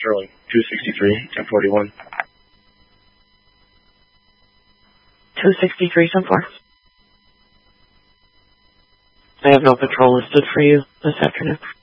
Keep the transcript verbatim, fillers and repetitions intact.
Sterling, two sixty-three and forty-one. two sixty-three, ten four. I have no patrol listed for you this afternoon.